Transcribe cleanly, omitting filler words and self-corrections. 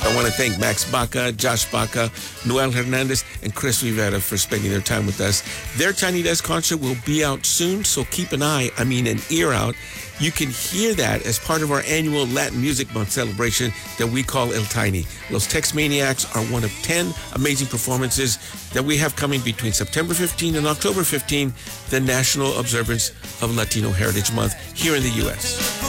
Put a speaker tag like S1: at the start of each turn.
S1: I want to thank Max Baca, Josh Baca, Noel Hernandez, and Chris Rivera for spending their time with us. Their Tiny Desk concert will be out soon, so keep an ear out. You can hear that as part of our annual Latin Music Month celebration that we call El Tiny. Los Tex Maniacs are one of 10 amazing performances that we have coming between September 15 and October 15, the National Observance of Latino Heritage Month here in the U.S.